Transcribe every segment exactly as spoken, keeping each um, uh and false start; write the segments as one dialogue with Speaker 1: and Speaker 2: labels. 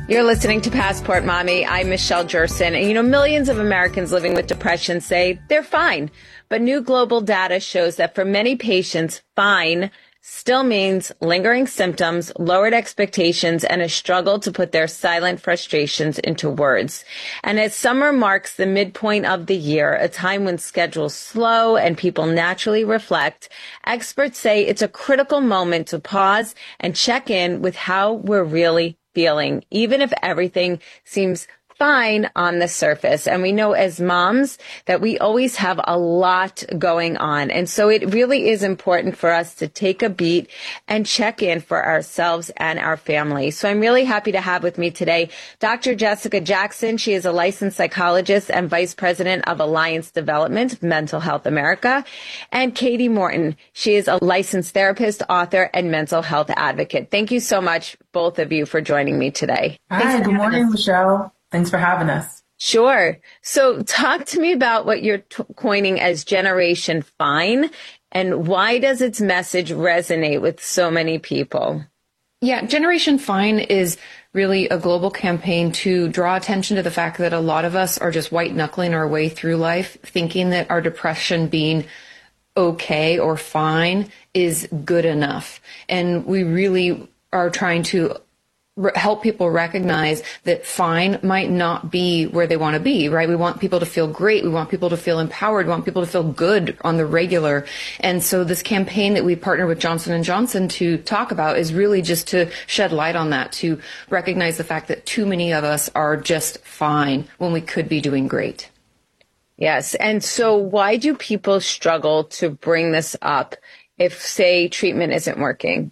Speaker 1: You're listening to Passport Mommy. I'm Michelle Jerson. And you know, millions of Americans living with depression say they're fine. But new global data shows that for many patients, fine still means lingering symptoms, lowered expectations, and a struggle to put their silent frustrations into words. And as summer marks the midpoint of the year, a time when schedules slow and people naturally reflect, experts say it's a critical moment to pause and check in with how we're really feeling, even if everything seems fine on the surface. And we know as moms that we always have a lot going on. And so it really is important for us to take a beat and check in for ourselves and our family. So I'm really happy to have with me today Doctor Jessica Jackson. She is a licensed psychologist and vice president of Alliance Development, Mental Health America, and Katie Morton. She is a licensed therapist, author, and mental health advocate. Thank you so much, both of you, for joining me today.
Speaker 2: Hi, good morning, Michelle. Thanks for having us.
Speaker 1: Sure. So talk to me about what you're t- coining as Generation Fine, and why does its message resonate with so many people?
Speaker 3: Yeah, Generation Fine is really a global campaign to draw attention to the fact that a lot of us are just white knuckling our way through life, thinking that our depression being okay or fine is good enough. And we really are trying to help people recognize that fine might not be where they want to be, right? We want people to feel great. We want people to feel empowered. We want people to feel good on the regular. And so this campaign that we partner with Johnson and Johnson to talk about is really just to shed light on that, to recognize the fact that too many of us are just fine when we could be doing great.
Speaker 1: Yes. And so why do people struggle to bring this up if, say, treatment isn't working?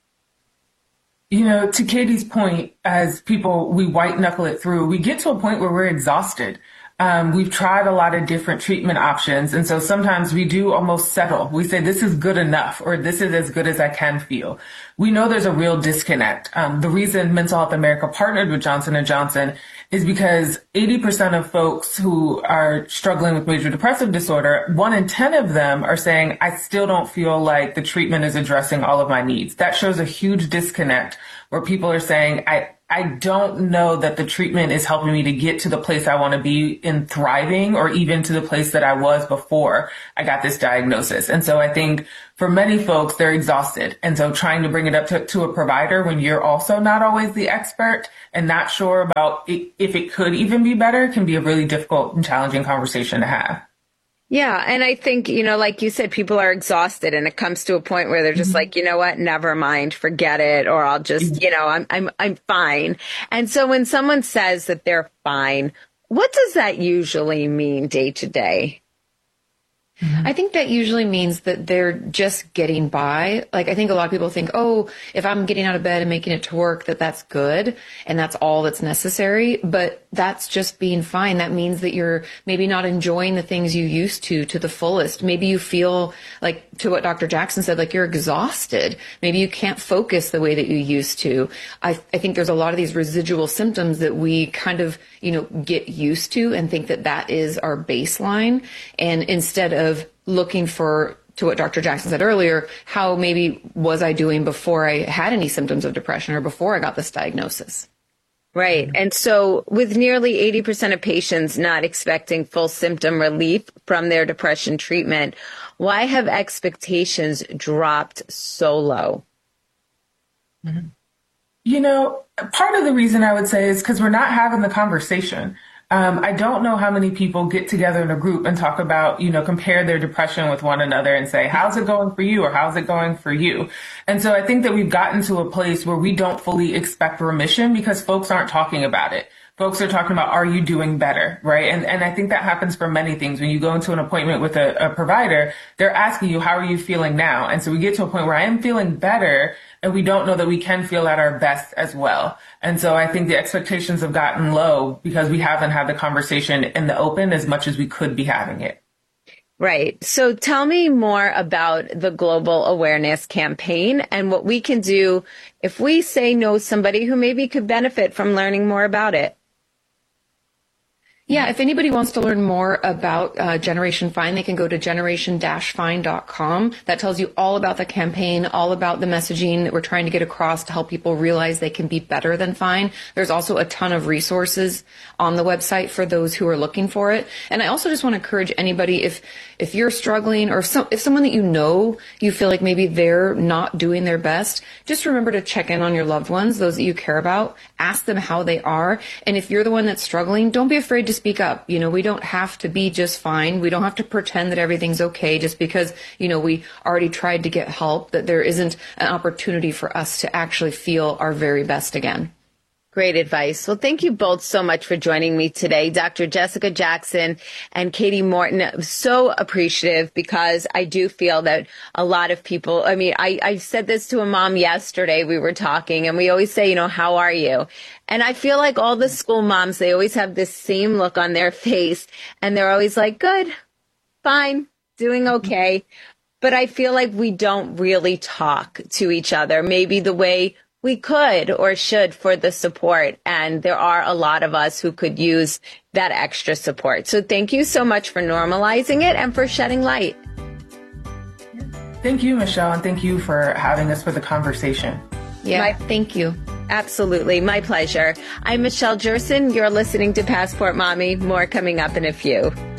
Speaker 2: You know, to Katie's point, as people, we white knuckle it through, we get to a point where we're exhausted. Um, we've tried a lot of different treatment options. And so sometimes we do almost settle. We say, this is good enough, or this is as good as I can feel. We know there's a real disconnect. Um, the reason Mental Health America partnered with Johnson and Johnson is because eighty percent of folks who are struggling with major depressive disorder, one in ten of them are saying, I still don't feel like the treatment is addressing all of my needs. That shows a huge disconnect where people are saying, I, I don't know that the treatment is helping me to get to the place I want to be in thriving, or even to the place that I was before I got this diagnosis. And so I think for many folks, they're exhausted. And so trying to bring it up to, to a provider when you're also not always the expert and not sure about it, if it could even be better, can be a really difficult and challenging conversation to have.
Speaker 1: Yeah. And I think, you know, like you said, people are exhausted, and it comes to a point where they're just mm-hmm. like, you know what, never mind, forget it. Or I'll just, you know, I'm, I'm, I'm fine. And so when someone says that they're fine, what does that usually mean day to day?
Speaker 3: I think that usually means that they're just getting by. Like, I think a lot of people think, oh, if I'm getting out of bed and making it to work, that that's good and that's all that's necessary. But that's just being fine. That means that you're maybe not enjoying the things you used to to the fullest. Maybe you feel like, to what Doctor Jackson said, like you're exhausted. Maybe you can't focus the way that you used to. I, I think there's a lot of these residual symptoms that we kind of, you know, get used to and think that that is our baseline. And instead of of looking for, to what Doctor Jackson said earlier, how maybe was I doing before I had any symptoms of depression or before I got this diagnosis?
Speaker 1: Right. And so with nearly eighty percent of patients not expecting full symptom relief from their depression treatment, why have expectations dropped so low?
Speaker 2: Mm-hmm. You know, part of the reason I would say is because we're not having the conversation. Um, I don't know how many people get together in a group and talk about, you know, compare their depression with one another and say, how's it going for you? Or how's it going for you? And so I think that we've gotten to a place where we don't fully expect remission because folks aren't talking about it. Folks are talking about, are you doing better? Right. And, and I think that happens for many things. When you go into an appointment with a, a provider, they're asking you, how are you feeling now? And so we get to a point where I am feeling better, and we don't know that we can feel at our best as well. And so I think the expectations have gotten low because we haven't had the conversation in the open as much as we could be having it.
Speaker 1: Right. So tell me more about the Global Awareness Campaign and what we can do if we say know somebody who maybe could benefit from learning more about it.
Speaker 3: Yeah, if anybody wants to learn more about uh, Generation Fine, they can go to generation dash fine dot com. That tells you all about the campaign, all about the messaging that we're trying to get across to help people realize they can be better than fine. There's also a ton of resources on the website for those who are looking for it. And I also just want to encourage anybody, if if you're struggling, or if, some, if someone that you know, you feel like maybe they're not doing their best, just remember to check in on your loved ones, those that you care about. Ask them how they are. And if you're the one that's struggling, don't be afraid to speak up. You know, we don't have to be just fine. We don't have to pretend that everything's okay just because, you know, we already tried to get help, that there isn't an opportunity for us to actually feel our very best again.
Speaker 1: Great advice. Well, thank you both so much for joining me today, Doctor Jessica Jackson and Katie Morton. I'm so appreciative, because I do feel that a lot of people, I mean, I, I said this to a mom yesterday. We were talking, and we always say, you know, how are you? And I feel like all the school moms, they always have this same look on their face, and they're always like, good, fine, doing okay. But I feel like we don't really talk to each other maybe the way we could or should for the support. And there are a lot of us who could use that extra support. So thank you so much for normalizing it and for shedding light.
Speaker 2: Thank you, Michelle, and thank you for having us for the conversation.
Speaker 3: Yeah, My, thank you.
Speaker 1: Absolutely. My pleasure. I'm Michelle Jerson. You're listening to Passport Mommy. More coming up in a few.